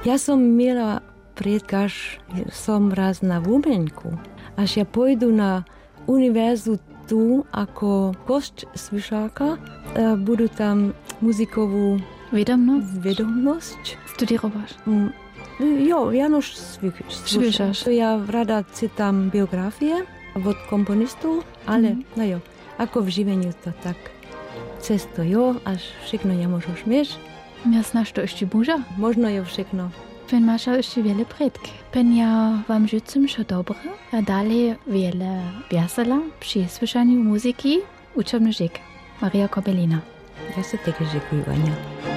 Ja som miela predkaž, som raz na Vumeňku. Až ja pôjdu na univerzitu ako kostslyšáka, budú tam muzikovú vedomosť. Studírovaš? Jo, Janoš Slyšáš. Ja rada citám biografie od komponistov, ale ako v živeniu to tak. Cesto až všechno nemôžu šmieš. Ja znaš to ešte muža? Možno je všechno. Pen maša ešte veľa predky. Pen ja vám žicím šo dobre a dalej veľa vesela pri slyšaniu muziky učebný žik. Maria Kobelina. Ja sa také žikujú, Vania.